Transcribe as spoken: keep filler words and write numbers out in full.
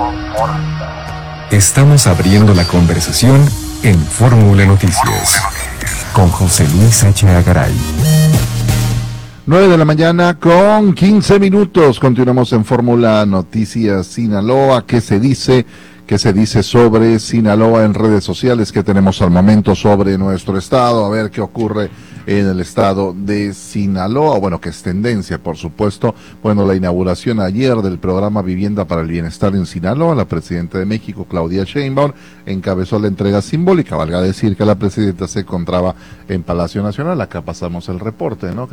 Estamos abriendo la conversación en Fórmula Noticias con José Luis Sánchez Garay. nueve de la mañana con quince minutos. Continuamos en Fórmula Noticias Sinaloa. ¿Qué se dice? ¿Qué se dice sobre Sinaloa en redes sociales? ¿Qué tenemos al momento sobre nuestro estado? A ver qué ocurre en el estado de Sinaloa. Bueno, que es tendencia, por supuesto. Bueno, la inauguración ayer del programa Vivienda para el Bienestar en Sinaloa. La presidenta de México, Claudia Sheinbaum, encabezó la entrega simbólica. Valga decir que la presidenta se encontraba en Palacio Nacional. Acá pasamos el reporte, ¿no?